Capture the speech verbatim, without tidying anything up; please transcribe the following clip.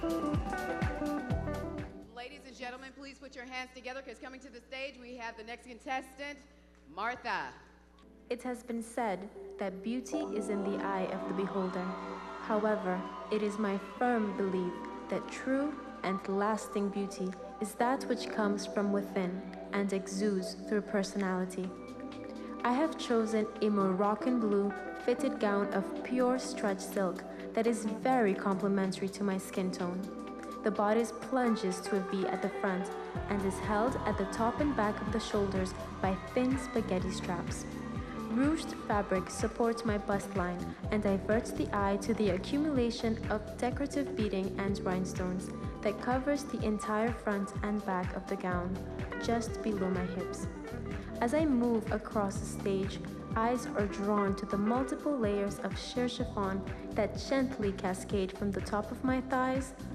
Ladies and gentlemen, please put your hands together because coming to the stage we have the next contestant, Martha. It has been said that beauty is in the eye of the beholder. However, it is my firm belief that true and lasting beauty is that which comes from within and exudes through personality. I have chosen a Moroccan blue fitted gown of pure stretch silk that is very complementary to my skin tone. The bodice plunges to a V at the front and is held at the top and back of the shoulders by thin spaghetti straps. Ruched fabric supports my bust line and diverts the eye to the accumulation of decorative beading and rhinestones that covers the entire front and back of the gown, just below my hips. As I move across the stage, eyes are drawn to the multiple layers of sheer chiffon that gently cascade from the top of my thighs